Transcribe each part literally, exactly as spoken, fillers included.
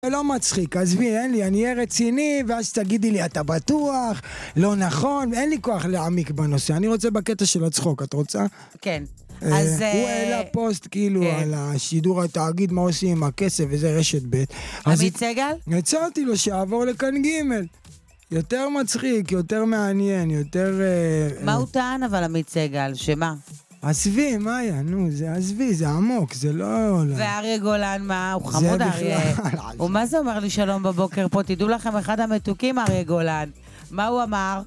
לא מצחיק, עזבי, אין לי, אני אהיה רציני, ואז תגידי לי, אתה בטוח, לא נכון, אין לי כוח להעמיק בנושא, אני רוצה בקטע של הצחוק, את רוצה? כן. אז... הוא העלה פוסט כאילו על השידור התאגיד, מה עושים עם הכסף, וזה רשת ב'. עמית סגל? הצעתי לו שיעבור לכאן ג' יותר מצחיק, יותר מעניין, יותר... מה הוא טען אבל עמית סגל? שמה? עזבי, מאיה, נו, זה עזבי, זה עמוק, זה לא... ואריה גולן, מה? הוא חמוד אריה. ומה זה אומר לי שלום בבוקר פה? תדעו לכם, אחד המתוקים, אריה גולן. מה הוא אמר?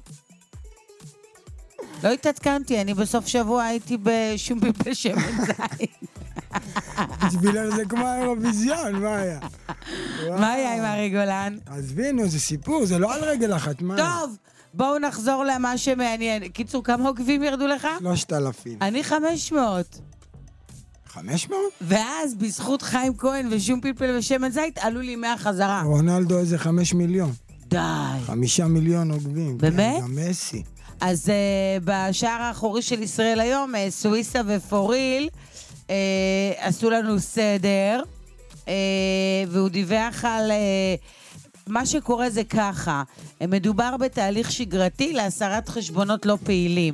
לא התעדכנתי, אני בסוף שבוע הייתי בשום פיפל שמן זין. בשבילנו זה כמו האירוויזיון, מאיה. מה היה עם אריה גולן? עזבי, נו, זה סיפור, זה לא על רגל אחת, מאיה. טוב! בואו נחזור למה שמעניין. קיצור, כמה עוקבים ירדו לך? שלושת אלפים. אני חמש מאות. חמש מאות? ואז בזכות חיים כהן ושום פלפל ושמן זית עלו לי מאה חזרה. רונלדו איזה חמש מיליון. די. חמישה מיליון עוקבים. באמת? גם מסי. אז uh, בשער האחורי של ישראל היום, uh, סוויסה ופוריל uh, עשו לנו סדר, uh, והוא דיווח על... Uh, מה שקורה זה ככה, מדובר בתהליך שגרתי להסרת חשבונות לא פעילים.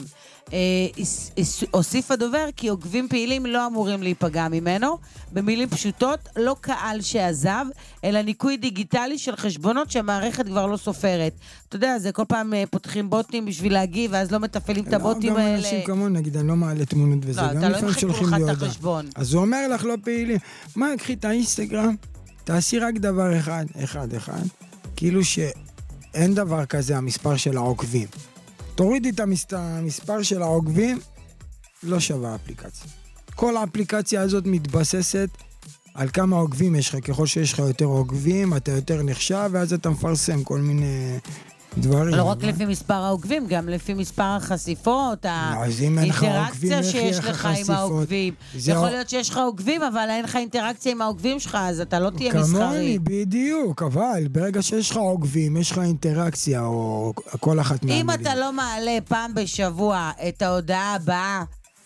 הוסיף הדובר כי עוקבים פעילים לא אמורים להיפגע ממנו, במילים פשוטות, לא קהל שעזב, אלא ניקוי דיגיטלי של חשבונות שהמערכת כבר לא סופרת. אתה יודע, זה כל פעם פותחים בוטים בשביל להגיב, ואז לא מתפעלים את הבוטים האלה. גם אנשים כמון, נגיד, אני לא מעלה תמונות וזה. לא, אתה לא ימחקו לך את החשבון. אז הוא אומר לך לא פעילים. מה, קחי את האינסטגרם, תעשי רק דבר אחד, אחד, אחד, כאילו שאין דבר כזה המספר של העוקבים. תורידי את המספר של העוקבים, לא שווה האפליקציה. כל האפליקציה הזאת מתבססת על כמה עוקבים יש לך. ככל שיש לך יותר עוקבים, אתה יותר נחשב, ואז אתה מפרסם כל מיני דברים. לא רק לפי מספר העוקבים, גם לפי מספר החשיפות, האינטראקציה שיש לך עם העוקבים. יכול להיות שיש לך עוקבים, אבל אין לך אינטראקציה עם העוקבים שלך, אז אתה לא תהיה מסחרי. כמוני, בדיוק, אבל ברגע שיש לך עוקבים, יש לך אינטראקציה, או כל אחת מהמילים. אם אתה לא מעלה פעם בשבוע את ההודעה הבאה,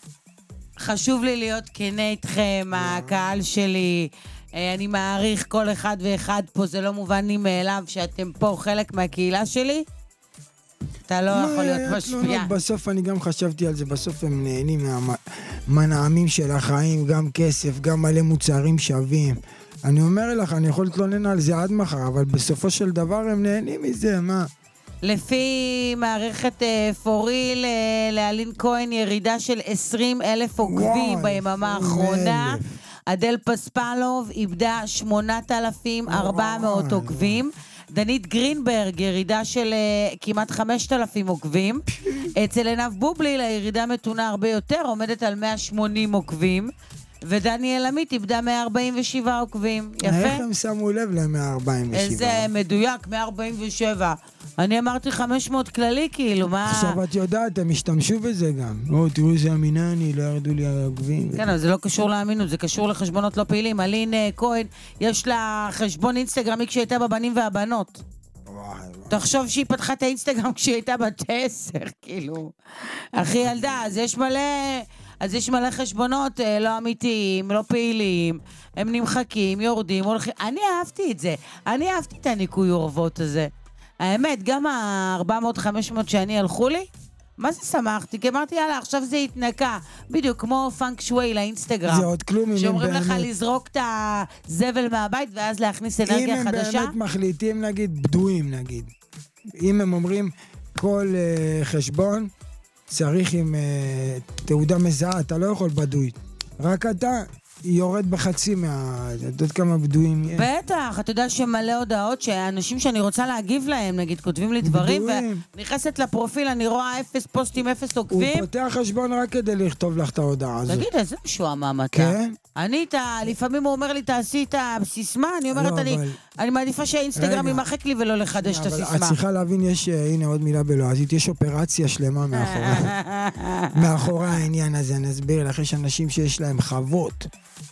חשוב לי להיות כנה איתכם, הקהל שלי, אני מעריך כל אחד ואחד פה, זה לא מובן לי מאליו שאתם פה חלק מהקהילה שלי. אתה לא יכול להיות משפיע. בסוף אני גם חשבתי על זה, בסוף הם נהנים מהמנעמים של החיים, גם כסף, גם מלא מוצרים שווים. אני אומר לך, אני יכול להתלונן על זה עד מחר, אבל בסופו של דבר הם נהנים מזה, מה? לפי מערכת פוריל, לאלין כהן ירידה של עשרים אלף עוקבים ביממה האחרונה. אדל פספלוב איבדה שמונת אלפים ארבע מאות עוקבים. דנית גרינברג, ירידה של uh, כמעט חמשת אלפים עוקבים. אצל עינב בובליל, הירידה מתונה הרבה יותר, עומדת על מאה ושמונים עוקבים. ודניאל עמית איבדה מאה ארבעים ושבעה עוקבים. יפה? איך הם שמו לב ל-מאה ארבעים ושבע? איזה מדויק, מאה ארבעים ושבע. אני אמרתי חמש מאות כללי, כאילו, מה... עכשיו את יודעת, הם השתמשו בזה גם. או, תראו איזה אמינה אני, לא ירדו לי העוקבים. כן, אבל זה לא קשור לאמינות, זה קשור לחשבונות לא פעילים. אלין כהן, יש לה חשבון אינסטגרמי כשהיא הייתה בבנים והבנות. תחשוב שהיא פתחה את האינסטגרם כשהיא הייתה בת עשר, כאילו. אחי ילדה, אז יש מלא... אז יש מלא חשבונות לא אמיתיים, לא פעילים, הם נמחקים, יורדים, הולכים. אני אהבתי את זה. אני אהבתי את הניקוי אורוות הזה. האמת, גם ה-ארבע מאות חמש מאות שאני הלכו לי, מה זה שמחתי? כי אמרתי, יאללה, עכשיו זה התנקה. בדיוק, כמו פאנק שווי לאינסטגרם. זה עוד כלום, אם שאומרים לך לזרוק את הזבל מהבית, ואז להכניס אנרגיה חדשה. אם הם באמת מחליטים, נגיד, בדויים, נגיד. אם הם אומרים, כל uh, חשבון צריך עם uh, תעודה מזהה, אתה לא יכול בדוי. רק אתה יורד בחצי מה... אתה יודעת כמה בדויים יש? בטח, אתה יודע שמלא הודעות שאנשים שאני רוצה להגיב להם, נגיד, כותבים לי דברים, ונכנסת לפרופיל, אני רואה אפס פוסטים, אפס עוקבים. הוא פותח חשבון רק כדי לכתוב לך את ההודעה הזאת. תגיד, איזה משועמם אתה. כן? אני, לפעמים הוא אומר לי, תעשי את הסיסמה, אני אומרת, אני מעדיפה שהאינסטגרם ימחק לי ולא לחדש את הסיסמה. את צריכה להבין, יש, הנה עוד מילה בלועזית, יש אופרציה שלמה מאחורי. מאחורי העניין הזה, נסביר לך, יש אנשים שיש להם חוות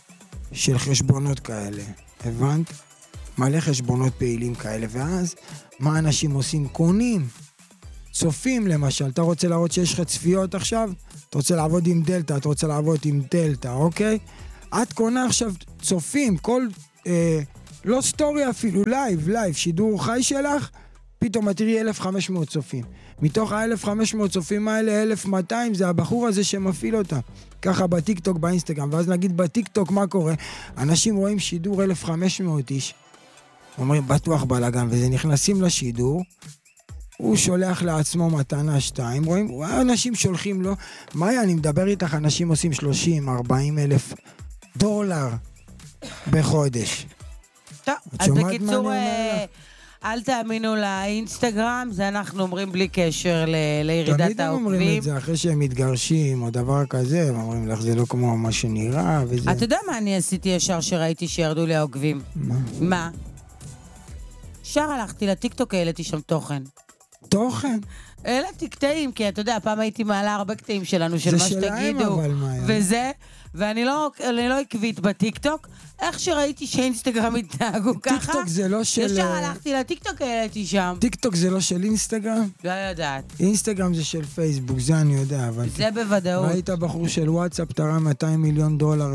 של חשבונות כאלה, הבנת? מלא חשבונות פעילים כאלה, ואז מה אנשים עושים? קונים, צופים למשל, אתה רוצה להראות שיש לך צפיות עכשיו? אתה רוצה לעבוד עם דלטה, אתה רוצה לעבוד עם דלטה, אוקיי? את קונה עכשיו צופים, כל, אה, לא סטורי אפילו, לייב, לייב, שידור חי שלך, פתאום את תראי אלף וחמש מאות צופים. מתוך ה-אלף וחמש מאות צופים האלה, אלף ומאתיים זה הבחור הזה שמפעיל אותה. ככה בטיקטוק, באינסטגרם, ואז נגיד בטיקטוק מה קורה? אנשים רואים שידור אלף וחמש מאות איש, אומרים בטוח בלגן, וזה נכנסים לשידור, הוא שולח לעצמו מתנה שתיים, רואים, אנשים שולחים לו, מאיה, אני מדבר איתך, אנשים עושים שלושים ארבעים אלף דולר בחודש. טוב, אז בקיצור, אל תאמינו לאינסטגרם, זה אנחנו אומרים בלי קשר לירידת העוקבים. תמיד הם אומרים את זה, אחרי שהם מתגרשים או דבר כזה, הם אומרים לך, זה לא כמו מה שנראה וזה. אתה יודע מה אני עשיתי ישר שראיתי שירדו לי העוקבים? מה? מה? ישר הלכתי לטיקטוק, העליתי שם תוכן. תוכן? העליתי קטעים, כי אתה יודע, פעם הייתי מעלה הרבה קטעים שלנו, של מה שתגידו. זה שלהם אבל מה היה? וזה, ואני לא, אני לא עקבית בטיקטוק, איך שראיתי שאינסטגרם התנהגו ככה, טיקטוק זה לא של... ישר הלכתי לטיקטוק, העליתי שם. טיקטוק זה לא של אינסטגרם? לא יודעת. אינסטגרם זה של פייסבוק, זה אני יודע, אבל... זה בוודאות. ראית בחור של וואטסאפ תרם מאתיים מיליון דולר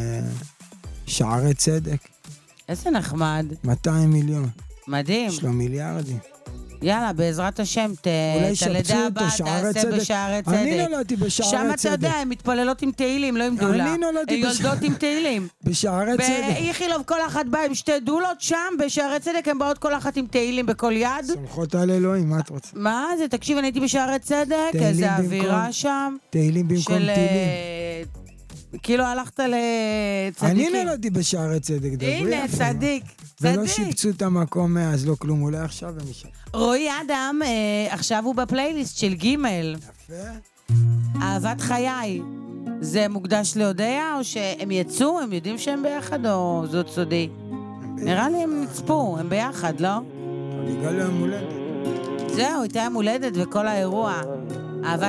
לשערי צדק? איזה נחמד. מאתיים מיליון. מדהים. יש לו מיליארדים. יאללה, בעזרת השם, את הלידה הבאה תעשה בשערי צדק. אני נולדתי בשערי צדק. שם אתה יודע, הן מתפללות עם תהילים, לא עם דולה. אני נולדתי בשערי צדק. יולדות עם תהילים. בשערי צדק. באיכילוב כל אחת באה עם שתי דולות, שם בשערי צדק הן באות כל אחת עם תהילים בכל יד. סומכות על אלוהים, מה את רוצה? מה זה? תקשיב, אני הייתי בשערי צדק, איזה אווירה שם. תהילים במקום תהילים. כאילו הלכת לצדיקים. אני נולדתי בשערי צדק, דברי. הנה, צדיק. ולא שיפצו את המקום מאז, לא כלום, אולי עכשיו ומשם. רועי אדם, אה, עכשיו הוא בפלייליסט של גימל. יפה. אהבת חיי. זה מוקדש להודיה, או שהם יצאו, הם יודעים שהם ביחד, או זאת סודי? נראה לי הם נצפו, הם ביחד, לא? בגלל יום הולדת. זהו, הייתה יום הולדת וכל האירוע. אהבת